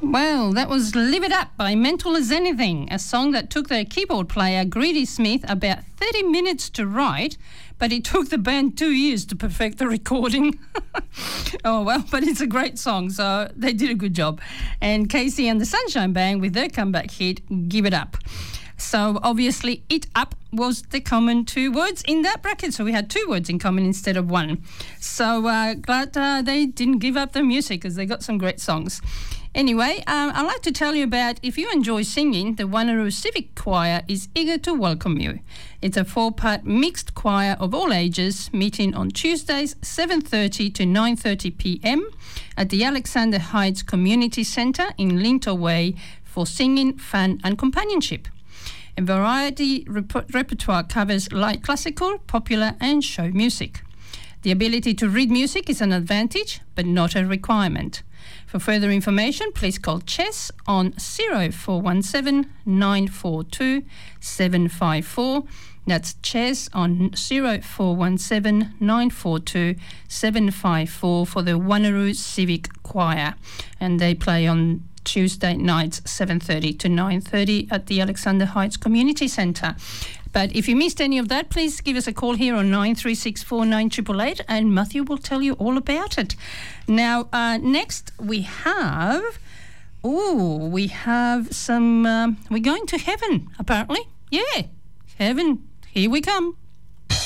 Well, that was Live It Up by Mental as Anything, a song that took the keyboard player Greedy Smith about 30 minutes to write, but it took the band 2 years to perfect the recording. Oh, well, but it's a great song, so they did a good job. And Casey and the Sunshine Band with their comeback hit, Give It Up. So obviously, it up was the common two words in that bracket. So we had two words in common instead of one. So glad they didn't give up the music because they got some great songs. Anyway, I'd like to tell you about if you enjoy singing, the Wanneroo Civic Choir is eager to welcome you. It's a 4-part mixed choir of all ages meeting on Tuesdays 7:30 to 9:30 p.m. at the Alexander Heights Community Centre in Lintor Way for singing, fun and companionship. A variety repertoire covers light classical, popular and show music. The ability to read music is an advantage, but not a requirement. For further information, please call Chess on 0417 942 754. That's Chess on 0417 942 754 for the Wanneroo Civic Choir. And they play on Tuesday nights 7:30 to 9:30 at the Alexander Heights Community Centre. But if you missed any of that, please give us a call here on 9364 9888 and Matthew will tell you all about it. Now, next we have some, we're going to heaven, apparently. Yeah, heaven, here we come.